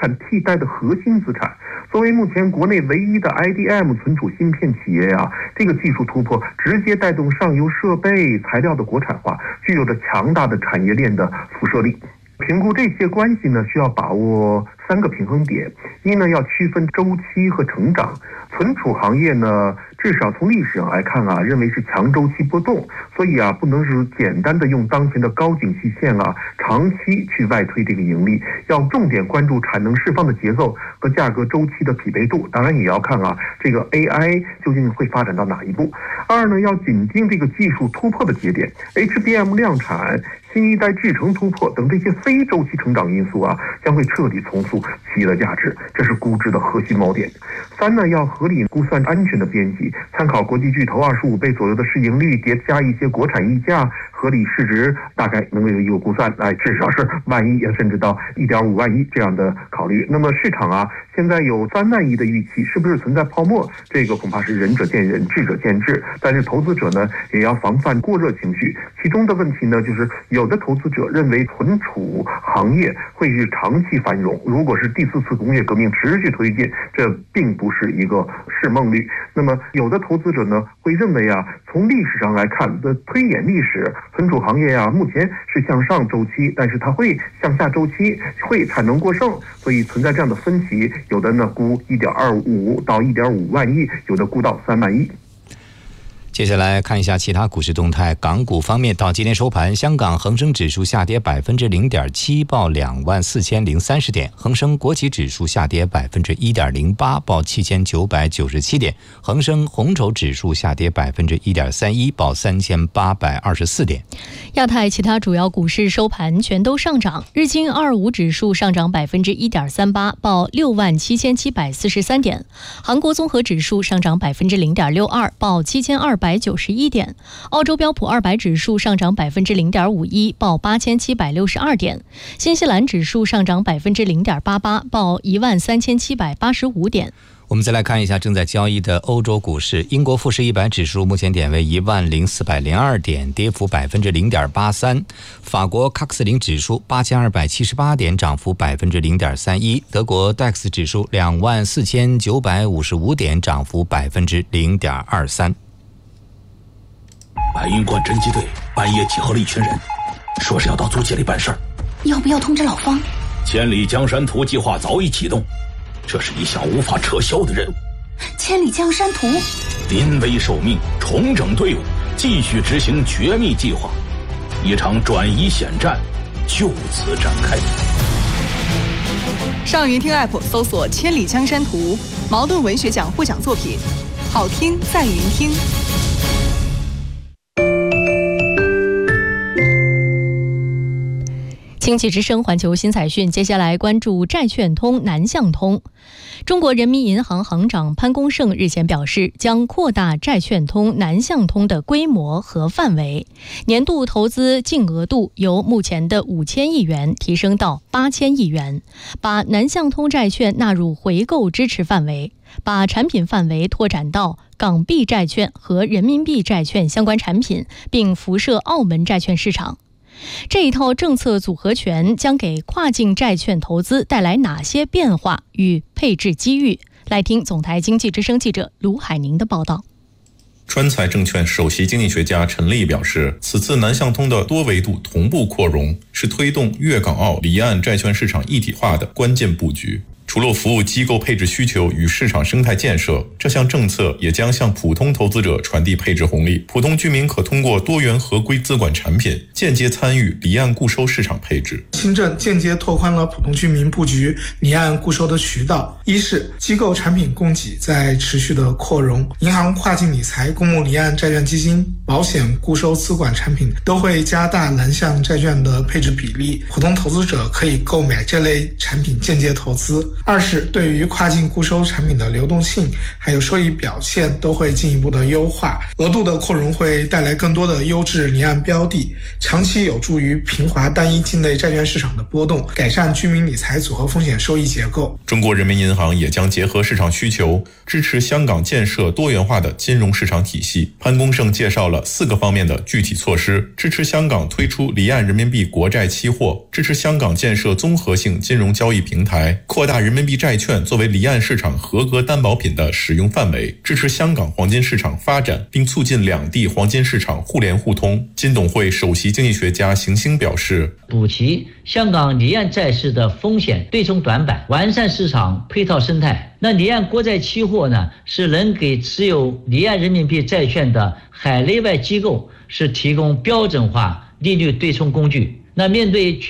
产替代的核心资产。作为目前国内唯一的 IDM 存储芯片企业啊，这个技术突破直接带动上游设备材料的国产化，具有着强大的产业链的辐射力。评估这些关系呢，需要把握3个平衡点。一呢，要区分周期和成长。存储行业呢，至少从历史上来看啊，认为是强周期波动，所以啊，不能是简单的用当前的高景气线啊，长期去外推这个盈利，要重点关注产能释放的节奏和价格周期的匹配度。当然也要看啊，这个 AI 究竟会发展到哪一步。二呢，要紧盯这个技术突破的节点 ，HBM 量产、新一代制程突破等这些非周期成长因素啊，将会彻底重塑企业的价值，这是估值的核心锚点。三呢，要合理估算安全的边际，参考国际巨头25倍左右的市盈率，叠加一些国产溢价，合理市值大概能有一个估算，至少是万亿，甚至到1.5万亿这样的考虑。那么市场啊，现在有3万亿的预期，是不是存在泡沫？这个恐怕是仁者见仁，智者见智。但是投资者呢，也要防范过热情绪。其中的问题呢，就是有的投资者认为存储行业会是长期繁荣，如果是第4次工业革命持续推进，这并不是一个是梦率。那么有的投资者呢，会认为啊，从历史上来看的推演历史，存储行业啊，目前是向上周期，但是它会向下周期，会产能过剩，所以存在这样的分歧。有的呢估1.25到1.5万亿，有的估到3万亿。 接下来看一下其他股市动态。港股方面，到今天收盘，香港恒生指数下跌 0.7%， 报24,030点；恒生国企指数下跌 1.08%， 报7,997点；恒生红筹指数下跌 1.31%， 报3,824点。 亚太其他主要股市收盘全都上涨，日经225指数上涨 1.38%， 报67,743点；韩国综合指数上涨 0.62%， 报7,291点；澳洲标普200指数上涨 0.51%， 报8,762点；新西兰指数上涨 0.88%， 报13,785点。 我们再来看一下正在交易的欧洲股市。英国富时100指数目前点位10,402点，跌幅 0.83%。法国喀克斯林指数8,278点，涨幅 0.31%。德国 DAX 指数24,955点，涨幅 0.23%。 白云观侦缉队半夜集合了一群人，说是要到租界里办事儿。 要不要通知老方？ 千里江山图计划早已启动，这是一项无法撤销的任务。 千里江山图， 临危受命，重整队伍，继续执行绝密计划，一场转移险战就此展开。 上云听 App 搜索千里江山图，茅盾文学奖获奖作品，好听在云听。 经济之声环球新财讯，接下来关注债券通南向通。中国人民银行行长潘功胜日前表示，将扩大债券通南向通的规模和范围，年度投资净额度由目前的5000亿元提升到8000亿元，把南向通债券纳入回购支持范围，把产品范围拓展到港币债券和人民币债券相关产品，并辐射澳门债券市场。这一套政策组合拳将给跨境债券投资带来哪些变化与配置机遇？来听总台经济之声记者卢海宁的报道。 川财证券首席经济学家陈立表示，此次南向通的多维度同步扩容是推动粤港澳离岸债券市场一体化的关键布局。除了服务机构配置需求与市场生态建设，这项政策也将向普通投资者传递配置红利。普通居民可通过多元合规资管产品，间接参与离岸固收市场配置。 新政间接拓宽了普通居民布局离岸固收的渠道。一是机构产品供给在持续的扩容，银行跨境理财、公募离岸债券基金、保险固收资管产品都会加大南向债券的配置比例，普通投资者可以购买这类产品间接投资。 二是对于跨境固收产品的流动性还有收益表现都会进一步的优化，额度的扩容会带来更多的优质离岸标的，长期有助于平滑单一境内债券市场的波动，改善居民理财组合风险收益结构。 中国人民银行也将结合市场需求，支持香港建设多元化的金融市场体系。潘功胜介绍了4个方面的具体措施，支持香港推出离岸人民币国债期货，支持香港建设综合性金融交易平台，扩大人民币债券作为离岸市场合格担保品的使用范围，支持香港黄金市场发展，并促进两地黄金市场互联互通。金董会首席经济学家邢星表示， 补齐香港离岸债市的风险对冲短板，完善市场配套生态。那离岸国债期货呢，是能给持有离岸人民币债券的海内外机构是提供标准化利率对冲工具。那面对